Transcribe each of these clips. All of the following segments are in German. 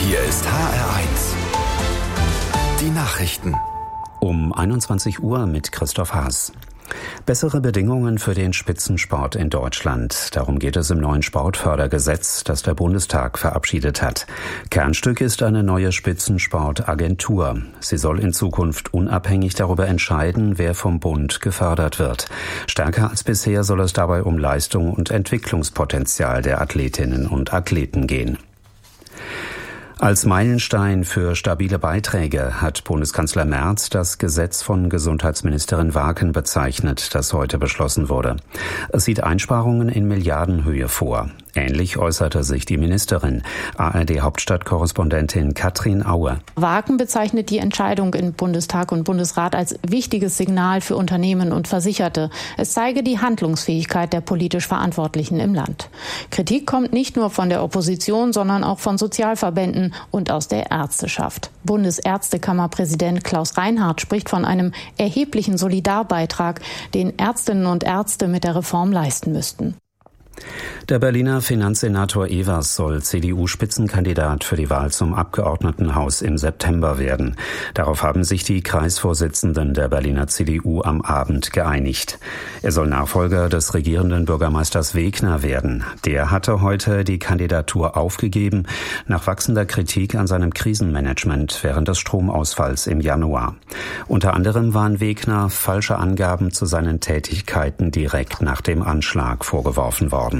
Hier ist HR1. Die Nachrichten. Um 21 Uhr mit Christoph Haas. Bessere Bedingungen für den Spitzensport in Deutschland. Darum geht es im neuen Sportfördergesetz, das der Bundestag verabschiedet hat. Kernstück ist eine neue Spitzensportagentur. Sie soll in Zukunft unabhängig darüber entscheiden, wer vom Bund gefördert wird. Stärker als bisher soll es dabei um Leistung und Entwicklungspotenzial der Athletinnen und Athleten gehen. Als Meilenstein für stabile Beiträge hat Bundeskanzler Merz das Gesetz von Gesundheitsministerin Waken bezeichnet, das heute beschlossen wurde. Es sieht Einsparungen in Milliardenhöhe vor. Ähnlich äußerte sich die Ministerin, ARD-Hauptstadtkorrespondentin Katrin Aue. Waken bezeichnet die Entscheidung in Bundestag und Bundesrat als wichtiges Signal für Unternehmen und Versicherte. Es zeige die Handlungsfähigkeit der politisch Verantwortlichen im Land. Kritik kommt nicht nur von der Opposition, sondern auch von Sozialverbänden und aus der Ärzteschaft. Bundesärztekammerpräsident Klaus Reinhardt spricht von einem erheblichen Solidarbeitrag, den Ärztinnen und Ärzte mit der Reform leisten müssten. Der Berliner Finanzsenator Evers soll CDU-Spitzenkandidat für die Wahl zum Abgeordnetenhaus im September werden. Darauf haben sich die Kreisvorsitzenden der Berliner CDU am Abend geeinigt. Er soll Nachfolger des regierenden Bürgermeisters Wegner werden. Der hatte heute die Kandidatur aufgegeben, nach wachsender Kritik an seinem Krisenmanagement während des Stromausfalls im Januar. Unter anderem waren Wegner falsche Angaben zu seinen Tätigkeiten direkt nach dem Anschlag vorgeworfen worden.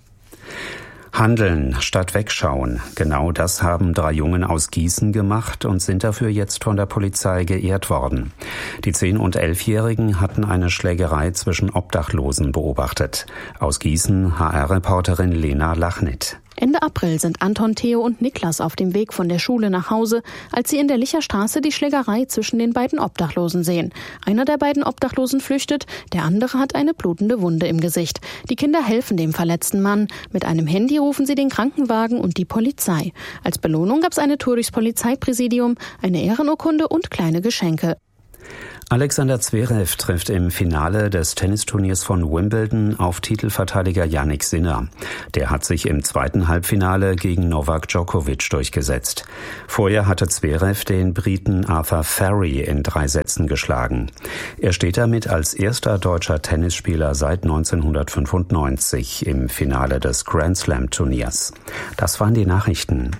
Handeln statt wegschauen. Genau das haben 3 Jungen aus Gießen gemacht und sind dafür jetzt von der Polizei geehrt worden. Die 10- und 11-Jährigen hatten eine Schlägerei zwischen Obdachlosen beobachtet. Aus Gießen HR-Reporterin Lena Lachnit. Ende April sind Anton, Theo und Niklas auf dem Weg von der Schule nach Hause, als sie in der Licherstraße die Schlägerei zwischen den beiden Obdachlosen sehen. Einer der beiden Obdachlosen flüchtet, der andere hat eine blutende Wunde im Gesicht. Die Kinder helfen dem verletzten Mann. Mit einem Handy rufen sie den Krankenwagen und die Polizei. Als Belohnung gab es eine Tour durchs Polizeipräsidium, eine Ehrenurkunde und kleine Geschenke. Alexander Zverev trifft im Finale des Tennisturniers von Wimbledon auf Titelverteidiger Jannik Sinner. Der hat sich im zweiten Halbfinale gegen Novak Djokovic durchgesetzt. Vorher hatte Zverev den Briten Arthur Ferry in 3 Sätzen geschlagen. Er steht damit als erster deutscher Tennisspieler seit 1995 im Finale des Grand Slam Turniers. Das waren die Nachrichten.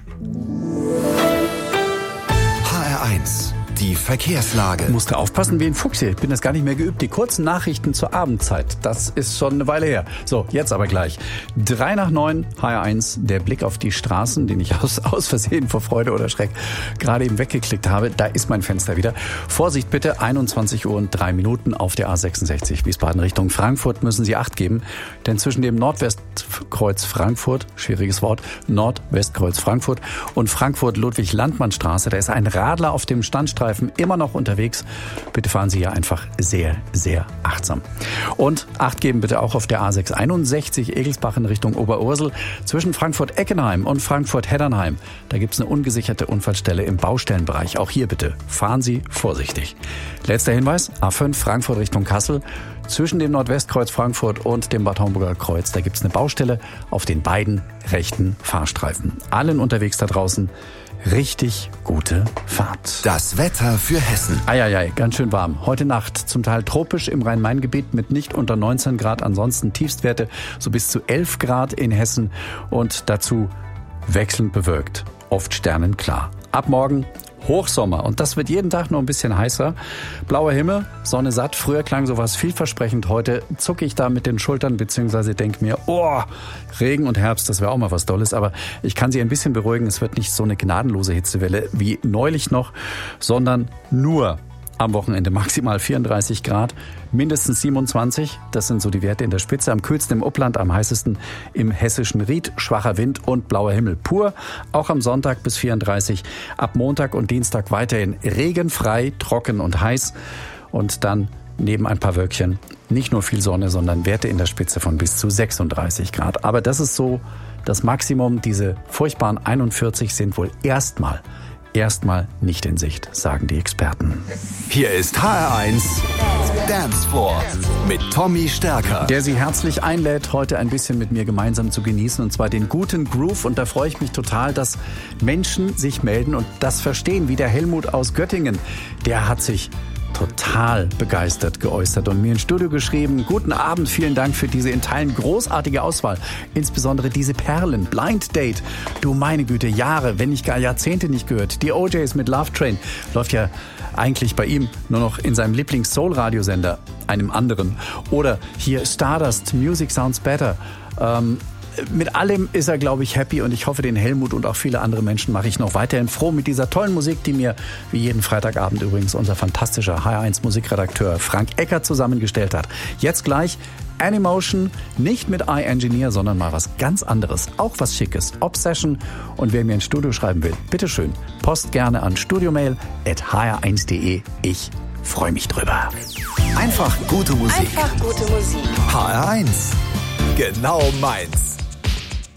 HR1. Die Verkehrslage. Musste aufpassen wie ein Fuchs hier. Ich bin das gar nicht mehr geübt. Die kurzen Nachrichten zur Abendzeit. Das ist schon eine Weile her. So, jetzt aber gleich. 3 nach 9, HR1. Der Blick auf die Straßen, den ich aus Versehen vor Freude oder Schreck gerade eben weggeklickt habe. Da ist mein Fenster wieder. Vorsicht bitte, 21 Uhr und 3 Minuten auf der A66 Wiesbaden Richtung Frankfurt müssen Sie Acht geben. Denn zwischen dem Nordwestkreuz Frankfurt, schwieriges Wort, Nordwestkreuz Frankfurt und Frankfurt-Ludwig-Landmann-Straße, da ist ein Radler auf dem Standstreifen immer noch unterwegs. Bitte fahren Sie hier einfach sehr, sehr achtsam. Und Acht geben bitte auch auf der A661 Egelsbach in Richtung Oberursel. Zwischen Frankfurt-Eckenheim und Frankfurt-Heddernheim. Da gibt es eine ungesicherte Unfallstelle im Baustellenbereich. Auch hier bitte fahren Sie vorsichtig. Letzter Hinweis, A5 Frankfurt Richtung Kassel. Zwischen dem Nordwestkreuz Frankfurt und dem Bad Homburger Kreuz, da gibt es eine Baustelle auf den beiden rechten Fahrstreifen. Allen unterwegs da draußen richtig gute Fahrt. Das Wetter für Hessen. Eieiei, ganz schön warm. Heute Nacht zum Teil tropisch im Rhein-Main-Gebiet mit nicht unter 19 Grad. Ansonsten Tiefstwerte so bis zu 11 Grad in Hessen und dazu wechselnd bewölkt. Oft sternenklar. Ab morgen Hochsommer und das wird jeden Tag nur ein bisschen heißer. Blauer Himmel, Sonne satt. Früher klang sowas vielversprechend. Heute zucke ich da mit den Schultern beziehungsweise denke mir, oh, Regen und Herbst, das wäre auch mal was Tolles. Aber ich kann Sie ein bisschen beruhigen, es wird nicht so eine gnadenlose Hitzewelle wie neulich noch, sondern nur am Wochenende maximal 34 Grad, mindestens 27. Das sind so die Werte in der Spitze. Am kühlsten im Upland, am heißesten im hessischen Ried. Schwacher Wind und blauer Himmel pur. Auch am Sonntag bis 34. Ab Montag und Dienstag weiterhin regenfrei, trocken und heiß. Und dann neben ein paar Wölkchen nicht nur viel Sonne, sondern Werte in der Spitze von bis zu 36 Grad. Aber das ist so das Maximum. Diese furchtbaren 41 sind wohl erstmal nicht in Sicht, sagen die Experten. Hier ist HR1 Dancefloor mit Tommy Stärker. Der Sie herzlich einlädt, heute ein bisschen mit mir gemeinsam zu genießen, und zwar den guten Groove. Und da freue ich mich total, dass Menschen sich melden und das verstehen, wie der Helmut aus Göttingen. Der hat sich total begeistert geäußert und mir ins Studio geschrieben: Guten Abend, vielen Dank für diese in Teilen großartige Auswahl. Insbesondere diese Perlen, Blind Date. Du meine Güte, Jahre, wenn nicht gar Jahrzehnte nicht gehört. Die OJs mit Love Train läuft ja eigentlich bei ihm nur noch in seinem Lieblings-Soul-Radiosender, einem anderen. Oder hier Stardust, Music Sounds Better. Mit allem ist er, glaube ich, happy, und ich hoffe, den Helmut und auch viele andere Menschen mache ich noch weiterhin froh mit dieser tollen Musik, die mir wie jeden Freitagabend übrigens unser fantastischer HR1 Musikredakteur Frank Eckert zusammengestellt hat. Jetzt gleich Animotion, nicht mit iEngineer, sondern mal was ganz anderes, auch was Schickes, Obsession. Und wer mir ins Studio schreiben will, bitteschön, post gerne an studiomail@hr1.de. Ich freue mich drüber. Einfach gute Musik. Einfach gute Musik. HR1. Genau meins.